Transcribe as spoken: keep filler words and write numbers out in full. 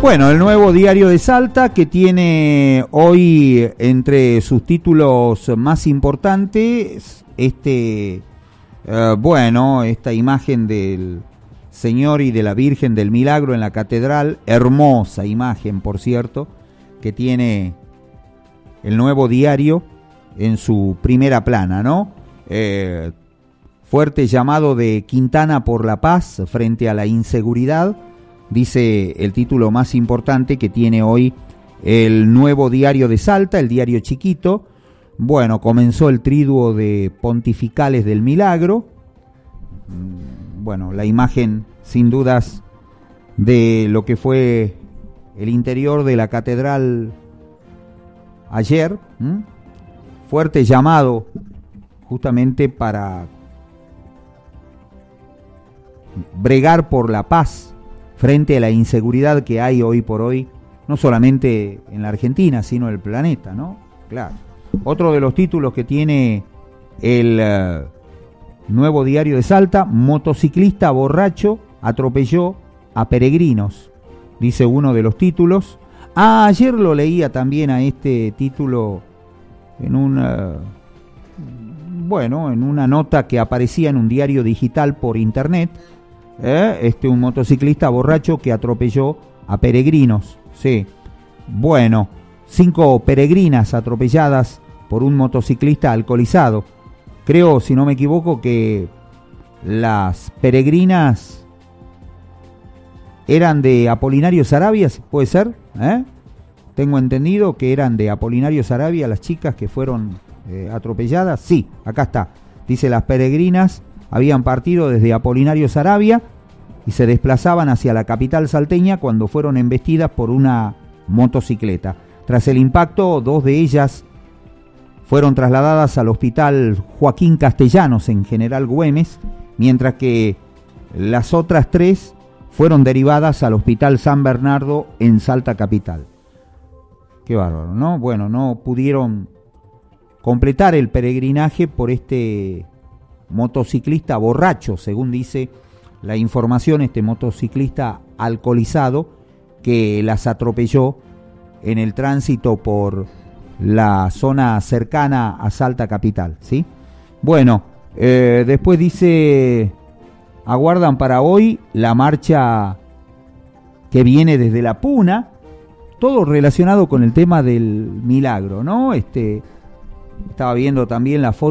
Bueno, el nuevo diario de Salta, que tiene hoy entre sus títulos más importantes este, uh, bueno, esta imagen del Señor y de la Virgen del Milagro en la catedral, hermosa imagen, por cierto, que tiene el nuevo diario en su primera plana, ¿no? Eh, fuerte llamado de Quintana por la paz frente a la inseguridad, dice el título más importante que tiene hoy el nuevo diario de Salta, el diario chiquito. Bueno, comenzó el triduo de pontificales del milagro. Bueno, la imagen sin dudas de lo que fue el interior de la catedral ayer. ¿Mm? Fuerte llamado justamente para bregar por la paz frente a la inseguridad que hay hoy por hoy, no solamente en la Argentina, sino en el planeta, ¿no? Claro. Otro de los títulos que tiene el uh, nuevo diario de Salta, motociclista borracho atropelló a peregrinos, dice uno de los títulos. Ah, ayer lo leía también a este título en una, bueno, en una nota que aparecía en un diario digital por internet. ¿Eh? Este un motociclista borracho que atropelló a peregrinos. Sí. Bueno, cinco peregrinas atropelladas por un motociclista alcoholizado. Creo, si no me equivoco, que las peregrinas eran de Apolinario Saravia, ¿puede ser? ¿Eh? Tengo entendido que eran de Apolinario Saravia las chicas que fueron eh, atropelladas. Sí, acá está. Dice, las peregrinas habían partido desde Apolinario Saravia y se desplazaban hacia la capital salteña cuando fueron embestidas por una motocicleta. Tras el impacto, dos de ellas fueron trasladadas al hospital Joaquín Castellanos en General Güemes, mientras que las otras tres fueron derivadas al hospital San Bernardo en Salta capital. Qué bárbaro, ¿no? Bueno, no pudieron completar el peregrinaje por este motociclista borracho, según dice la información, este motociclista alcoholizado que las atropelló en el tránsito por la zona cercana a Salta capital, ¿sí? Bueno, eh, después dice, aguardan para hoy la marcha que viene desde La Puna, todo relacionado con el tema del milagro, ¿no? Este, estaba viendo también la foto